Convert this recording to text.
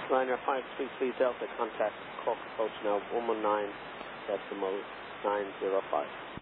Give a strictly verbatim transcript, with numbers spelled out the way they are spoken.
Ryanair five three three Delta, contact Cork approach now one one nine decimal nine zero five.